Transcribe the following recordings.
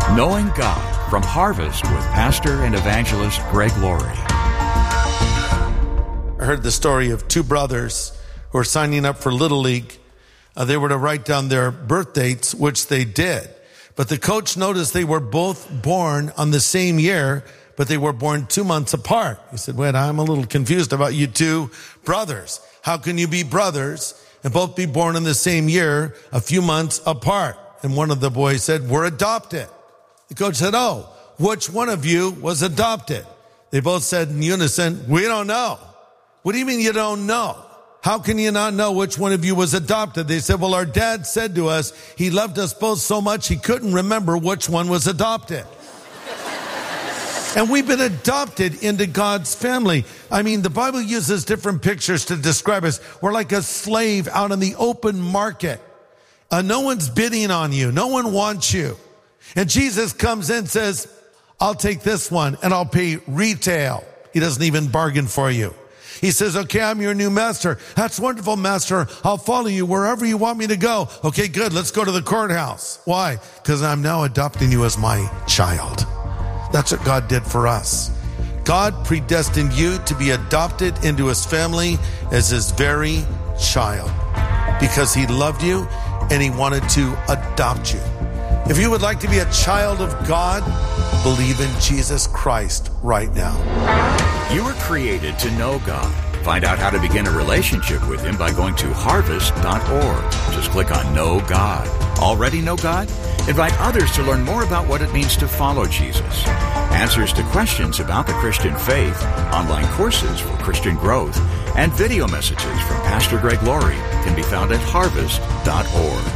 Knowing God from Harvest with Pastor and Evangelist Greg Laurie. I heard the story of two brothers who were signing up for Little League. They were to write down their birth dates, which they did. But the coach noticed they were both born on the same year, but they were born 2 months apart. He said, wait, I'm a little confused about you two brothers. How can you be brothers and both be born in the same year, a few months apart? And one of the boys said, we're adopted. The coach said, oh, which one of you was adopted? They both said in unison, we don't know. What do you mean you don't know? How can you not know which one of you was adopted? They said, well, our dad said to us, he loved us both so much he couldn't remember which one was adopted. And we've been adopted into God's family. I mean, the Bible uses different pictures to describe us. We're like a slave out in the open market. No one's bidding on you. No one wants you. And Jesus comes in and says, I'll take this one and I'll pay retail. He doesn't even bargain for you. He says, okay, I'm your new master. That's wonderful, master. I'll follow you wherever you want me to go. Okay, good. Let's go to the courthouse. Why? Because I'm now adopting you as my child. That's what God did for us. God predestined you to be adopted into his family as his very child because he loved you and he wanted to adopt you. If you would like to be a child of God, believe in Jesus Christ right now. You were created to know God. Find out how to begin a relationship with him by going to harvest.org. Just click on Know God. Already know God? Invite others to learn more about what it means to follow Jesus. Answers to questions about the Christian faith, online courses for Christian growth, and video messages from Pastor Greg Laurie can be found at harvest.org.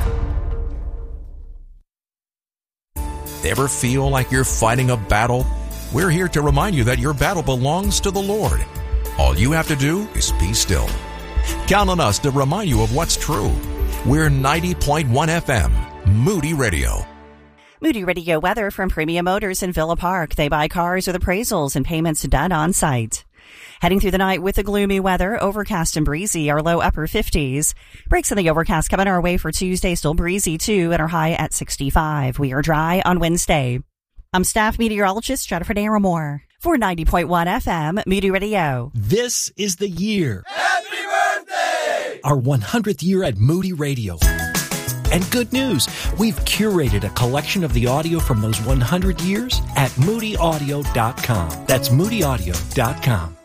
Ever feel like you're fighting a battle? We're here to remind you that your battle belongs to the Lord. All you have to do is be still. Count on us to remind you of what's true. We're 90.1 FM, Moody Radio. Moody Radio weather from Premium Motors in Villa Park. They buy cars with appraisals and payments done on site. Heading through the night with the gloomy weather, overcast and breezy, our low upper 50s. Breaks in the overcast coming our way for Tuesday, still breezy too, and our high at 65. We are dry on Wednesday. I'm staff meteorologist Jennifer Naramore for 90.1 FM Moody Radio. This is the year. Happy birthday! Our 100th year at Moody Radio. And good news, we've curated a collection of the audio from those 100 years at moodyaudio.com. That's moodyaudio.com.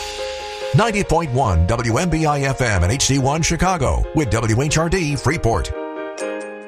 90.1 WMBI FM and HD1 Chicago with WHRD Freeport.